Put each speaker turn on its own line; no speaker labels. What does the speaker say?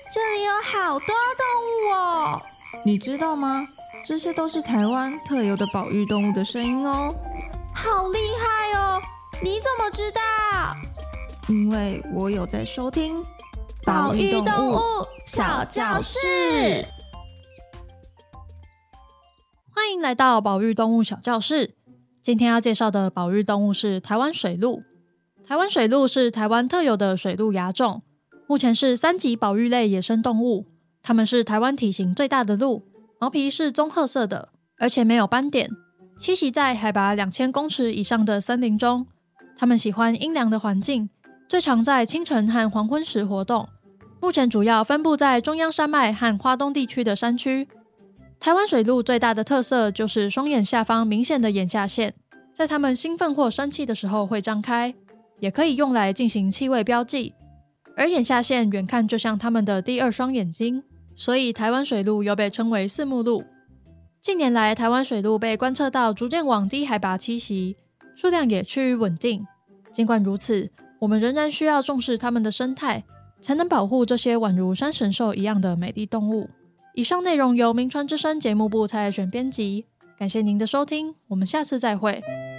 这里有好多动物哦！你知道吗？这些都是台湾特有的保育动物的声音哦。好厉害哦！你怎么知道？因为我有在收听保育动物小教室。
欢迎来到保育动物小教室。今天要介绍的保育动物是台湾水鹿。台湾水鹿是台湾特有的水鹿亚种，目前是3级保育类野生动物。它们是台湾体型最大的鹿，毛皮是棕褐色的，而且没有斑点，栖息在海拔2000公尺以上的森林中。它们喜欢阴凉的环境，最常在清晨和黄昏时活动。目前主要分布在中央山脉和花东地区的山区。台湾水鹿最大的特色就是双眼下方明显的眼下线，在它们兴奋或生气的时候会张开，也可以用来进行气味标记。而眼下线远看就像它们的第二双眼睛，所以台湾水鹿又被称为四目鹿。近年来，台湾水鹿被观测到逐渐往低海拔栖息，数量也趋于稳定。尽管如此，我们仍然需要重视它们的生态，才能保护这些宛如山神兽一样的美丽动物。以上内容由铭传之声节目部蔡爱璇编辑，感谢您的收听，我们下次再会。